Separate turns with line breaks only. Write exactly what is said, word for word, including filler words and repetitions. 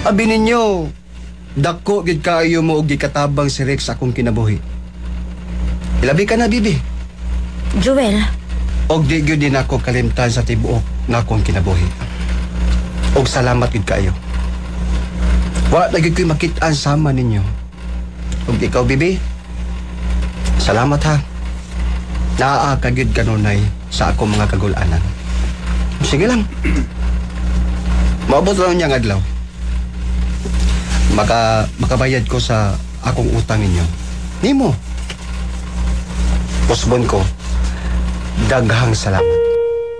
Abi ninyo, dako gid kaayo mo og gikatabang si Rex sa akong kinabuhi. Ilabi ka na, bibi.
Joel,
Og di gyud din ako kalimtan sa tibuok na akong kinabuhi. Og salamat gid kaayo. Wa na gid ko'y makit-an sama ninyo. Og ikaw, bibi, salamat ha. Naa ka gid kanunay sa akong mga kagul-anan. Sige lang. Maabot lang niyang adlaw. Maka, makabayad ko sa akong utang ninyo. Nimo. Posbon ko, daghang salamat.